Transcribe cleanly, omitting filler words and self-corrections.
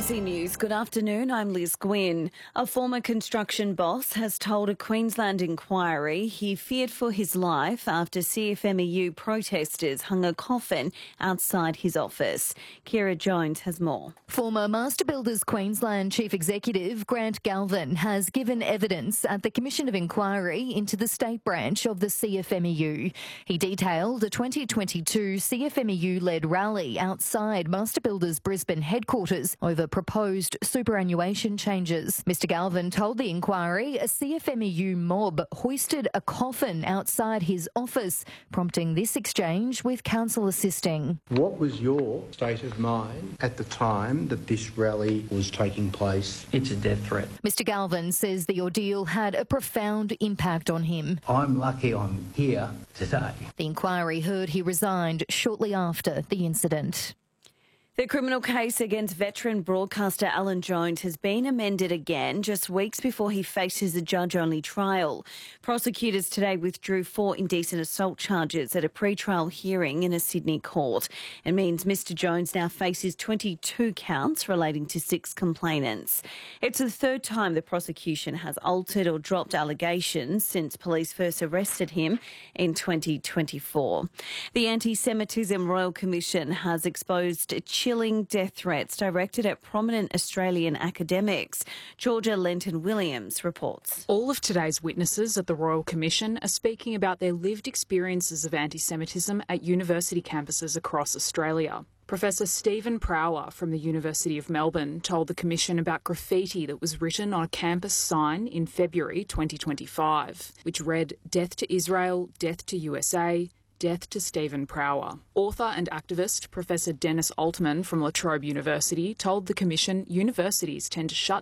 ABC News, good afternoon, I'm Liz Gwynn. A former construction boss has told a Queensland inquiry he feared for his life after CFMEU protesters hung a coffin outside his office. Kira Jones has more. Former Master Builders Queensland Chief Executive Grant Galvin has given evidence at the Commission of Inquiry into the state branch of the CFMEU. He detailed a 2022 CFMEU-led rally outside Master Builders Brisbane headquarters over proposed superannuation changes. Mr Galvin told the inquiry a CFMEU mob hoisted a coffin outside his office, prompting this exchange with counsel assisting. What was your state of mind at the time that this rally was taking place? It's a death threat. Mr Galvin says the ordeal had a profound impact on him. I'm lucky I'm here today. The inquiry heard he resigned shortly after the incident. The criminal case against veteran broadcaster Alan Jones has been amended again just weeks before he faces a judge-only trial. Prosecutors today withdrew 4 indecent assault charges at a pre-trial hearing in a Sydney court. It means Mr Jones now faces 22 counts relating to 6 complainants. It's the third time the prosecution has altered or dropped allegations since police first arrested him in 2024. The Anti-Semitism Royal Commission has exposed chilling death threats directed at prominent Australian academics. Georgia Lenton-Williams reports. All of today's witnesses at the Royal Commission are speaking about their lived experiences of anti-Semitism at university campuses across Australia. Professor Stephen Prower from the University of Melbourne told the Commission about graffiti that was written on a campus sign in February 2025, which read, "Death to Israel, death to USA, death to Stephen Prower." Author and activist Professor Dennis Altman from La Trobe University told the Commission universities tend to shut